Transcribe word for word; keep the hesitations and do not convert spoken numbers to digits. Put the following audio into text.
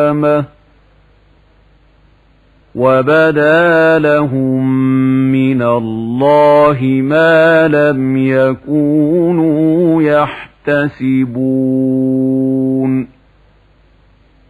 وبدا لهم من الله ما لم يكونوا يحتسبون